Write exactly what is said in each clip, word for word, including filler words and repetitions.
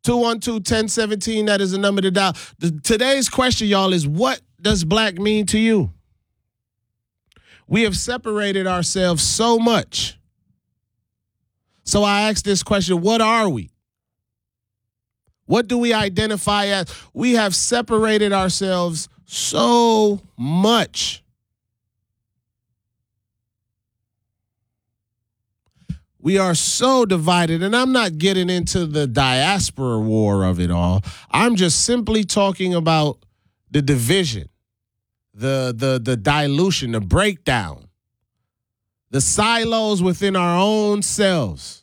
two one two, one zero one seven, that is the number to dial. The, today's question, y'all, is what does black mean to you? We have separated ourselves so much. So I asked this question, what are we? What do we identify as? We have separated ourselves so much. We are so divided, and I'm not getting into the diaspora war of it all. I'm just simply talking about the division, the the the dilution, the breakdown, the silos within our own selves.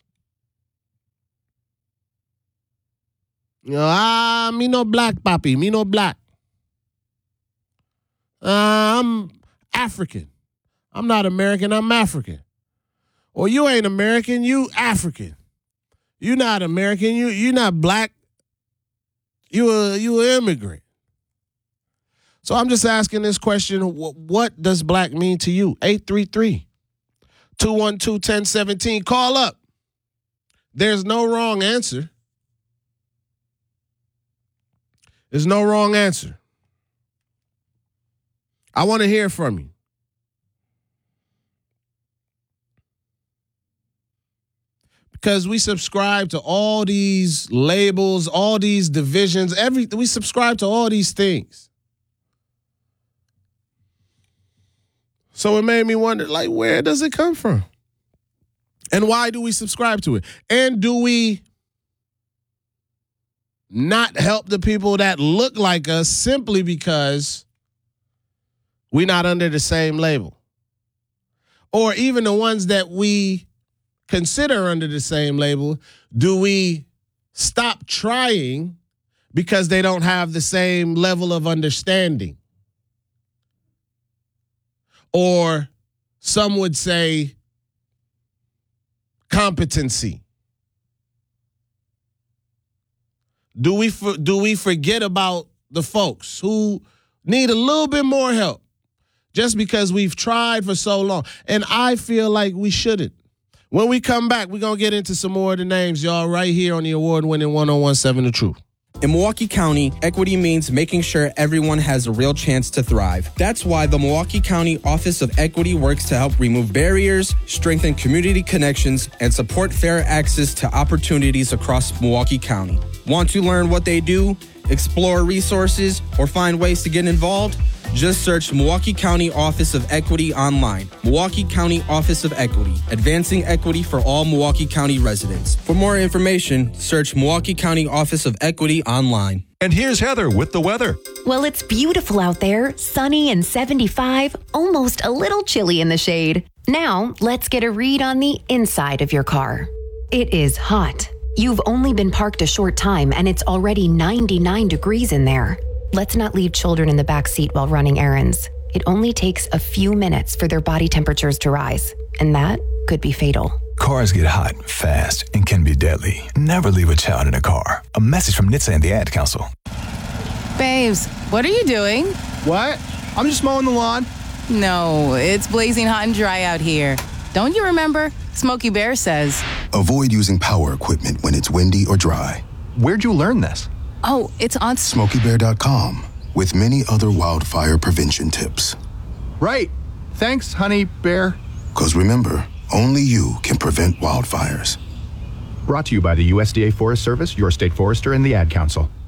You know, ah, me no black, papi, me no black. Uh, I'm African. I'm not American, I'm African. Or you ain't American, you African. You not American, you you not black. You a you an immigrant. So I'm just asking this question, what does black mean to you? eight three three, two one two, one zero one seven. Call up. There's no wrong answer. There's no wrong answer. I want to hear from you. Because we subscribe to all these labels, all these divisions, every we subscribe to all these things. So it made me wonder, like, where does it come from? And why do we subscribe to it? And do we not help the people that look like us simply because we're not under the same label? Or even the ones that we consider under the same label, do we stop trying because they don't have the same level of understanding? Or some would say competency. Do we do we forget about the folks who need a little bit more help just because we've tried for so long? And I feel like we shouldn't. When we come back, we're going to get into some more of the names, y'all, right here on the award-winning one oh one seven The Truth. In Milwaukee County, equity means making sure everyone has a real chance to thrive. That's why the Milwaukee County Office of Equity works to help remove barriers, strengthen community connections, and support fair access to opportunities across Milwaukee County. Want to learn what they do, explore resources, or find ways to get involved? Just search Milwaukee County Office of Equity online. Milwaukee County Office of Equity, advancing equity for all Milwaukee County residents. For more information, search Milwaukee County Office of Equity online. And here's Heather with the weather. Well, it's beautiful out there, sunny and seventy-five, almost a little chilly in the shade. Now, let's get a read on the inside of your car. It is hot. You've only been parked a short time and it's already ninety-nine degrees in there. Let's not leave children in the back seat while running errands. It only takes a few minutes for their body temperatures to rise, and that could be fatal. Cars get hot fast and can be deadly. Never leave a child in a car. A message from N H T S A and the Ad Council. Babes, what are you doing? What? I'm just mowing the lawn. No, it's blazing hot and dry out here. Don't you remember? Smokey Bear says, avoid using power equipment when it's windy or dry. Where'd you learn this? Oh, it's on Smokey Bear dot com with many other wildfire prevention tips. Right. Thanks, honey bear. Because remember, only you can prevent wildfires. Brought to you by the U S D A Forest Service, your state forester, and the Ad Council.